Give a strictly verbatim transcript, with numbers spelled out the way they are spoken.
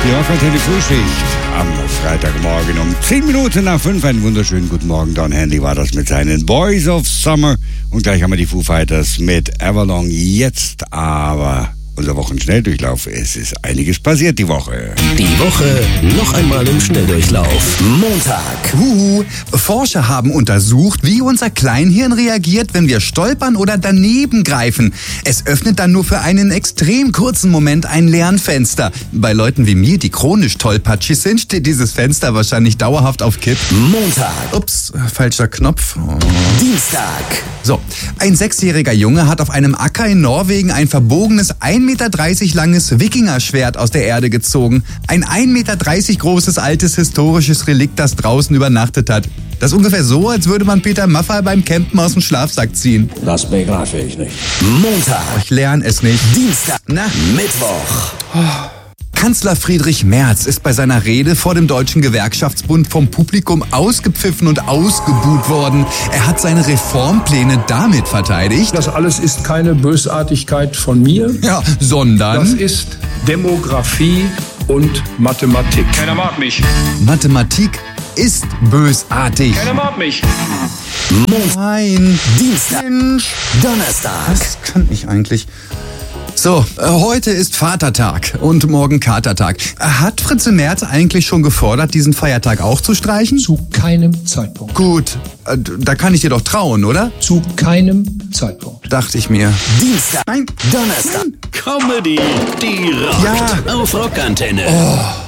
Die offizielle Frühschicht am Freitagmorgen um zehn Minuten nach fünf. Einen wunderschönen guten Morgen. Don Henley war das mit seinen Boys of Summer. Und gleich haben wir die Foo Fighters mit Everlong. Jetzt aber unser Wochenschnelldurchlauf. Es ist einiges passiert die Woche. Die Woche noch einmal im Schnelldurchlauf. Montag. Huhu. Forscher haben untersucht, wie unser Kleinhirn reagiert, wenn wir stolpern oder daneben greifen. Es öffnet dann nur für einen extrem kurzen Moment ein Lernfenster. Bei Leuten wie mir, die chronisch tollpatschig sind, steht dieses Fenster wahrscheinlich dauerhaft auf Kipp. Montag. Ups, falscher Knopf. Oh. Dienstag. So, ein sechsjähriger Junge hat auf einem Acker in Norwegen ein verbogenes ein Meter dreißig langes Wikingerschwert aus der Erde gezogen. Ein ein Meter dreißig großes altes historisches Relikt, das draußen übernachtet hat. Das ist ungefähr so, als würde man Peter Maffay beim Campen aus dem Schlafsack ziehen. Das begreife ich nicht. Montag. Ich lerne es nicht. Dienstag. Na? Mittwoch. Kanzler Friedrich Merz ist bei seiner Rede vor dem Deutschen Gewerkschaftsbund vom Publikum ausgepfiffen und ausgebuht worden. Er hat seine Reformpläne damit verteidigt. Das alles ist keine Bösartigkeit von mir. Ja, sondern... Das ist Demografie und Mathematik. Keiner mag mich. Mathematik ist bösartig. Keiner mag mich. Nein. Dienstag. Mensch. Donnerstag. Was kann ich eigentlich... So, äh, heute ist Vatertag und morgen Katertag. Hat Fritze Merz eigentlich schon gefordert, diesen Feiertag auch zu streichen? Zu keinem Zeitpunkt. Gut, äh, da kann ich dir doch trauen, oder? Zu keinem Zeitpunkt. Dachte ich mir. Dienstag. Nein. Donnerstag. Comedy. Die Rock. Ja. Auf Rockantenne. Oh.